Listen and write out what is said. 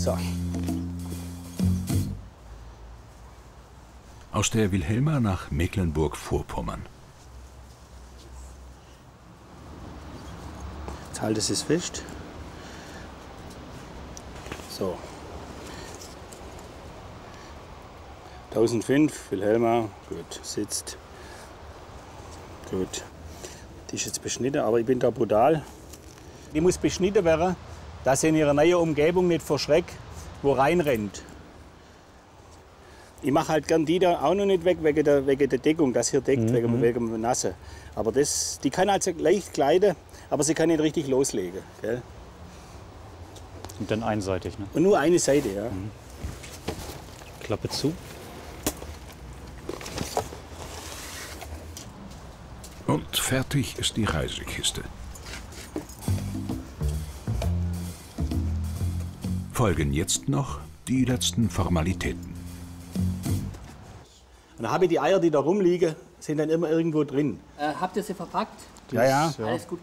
So. Aus der Wilhelma nach Mecklenburg-Vorpommern. Jetzt halte es fest. So. 1005, Wilhelma, gut, sitzt. Gut. Die ist jetzt beschnitten, aber ich bin da brutal. Die muss beschnitten werden, dass sie in ihrer neuen Umgebung nicht vor Schreck wo reinrennt. Ich mache halt gern die da auch noch nicht weg, wegen der Deckung, das hier deckt, wegen dem Nasse. Aber die kann also leicht gleiten, aber sie kann nicht richtig loslegen. Gell? Und dann einseitig, ne? Und nur eine Seite, ja. Klappe zu. Und fertig ist die Reisekiste. Folgen jetzt noch die letzten Formalitäten. Und dann habe ich die Eier, die da rumliegen, sind dann immer irgendwo drin. Habt ihr sie verpackt? Ja, ja. Alles gut